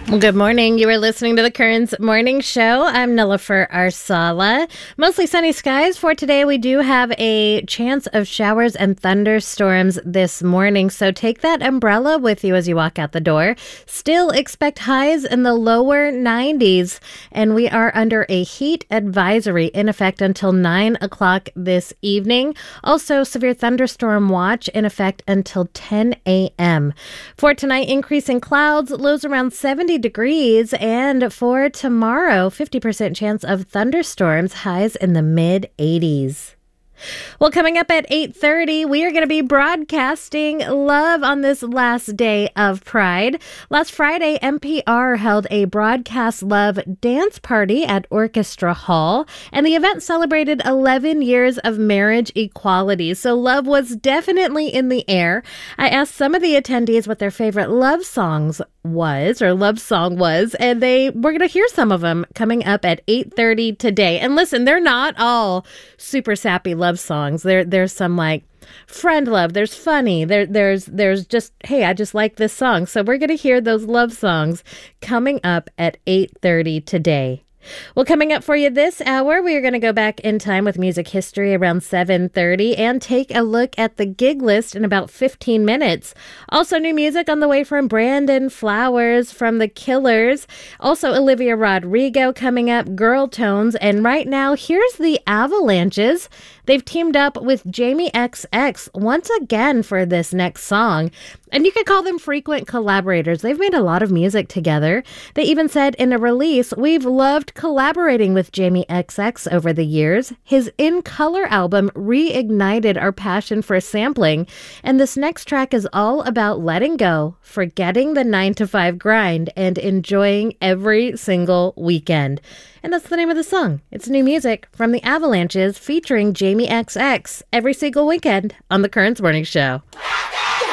Well, good morning. You are listening to the Currents Morning Show. I'm Nilofer Arsala. Mostly sunny skies for today. We do have a chance of showers and thunderstorms this morning, so take that umbrella with you as you walk out the door. Still expect highs in the lower 90s, and we are under a heat advisory in effect until 9 o'clock this evening. Also, severe thunderstorm watch in effect until 10 a.m. For tonight, increasing clouds, lows around 70 degrees, and for tomorrow, 50% chance of thunderstorms, highs in the mid-80s. Well, coming up at 8:30, we are going to be broadcasting love on this last day of Pride. Last Friday, NPR held a Broadcast Love dance party at Orchestra Hall, and the event celebrated 11 years of marriage equality. So love was definitely in the air. I asked some of the attendees what their favorite love song was, and we're going to hear some of them coming up at 8:30 today. And listen, they're not all super sappy love songs. There's some like friend love, there's funny, there's just, hey, I just like this song. So we're going to hear those love songs coming up at 8:30 today. Well, coming up for you this hour, we are going to go back in time with music history around 7:30 and take a look at the gig list in about 15 minutes. Also, new music on the way from Brandon Flowers from The Killers. Also, Olivia Rodrigo coming up, Girl Tones. And right now, here's the Avalanches. They've teamed up with Jamie XX once again for this next song. And you could call them frequent collaborators. They've made a lot of music together. They even said in a release, "We've loved collaborating with Jamie XX over the years. His In Color album reignited our passion for sampling. And this next track is all about letting go, forgetting the 9-to-5 grind, and enjoying every single weekend." And that's the name of the song. It's new music from the Avalanches featuring Jamie XX every single weekend on the Currents Morning Show.